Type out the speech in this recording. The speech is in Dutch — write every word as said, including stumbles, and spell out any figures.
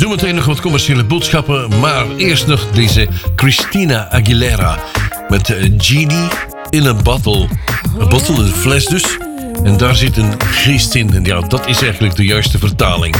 Zometeen nog wat commerciële boodschappen, maar eerst nog deze Christina Aguilera met uh, Genie in a Bottle. Een bottle, een fles dus. En daar zit een geest in. En ja, dat is eigenlijk de juiste vertaling.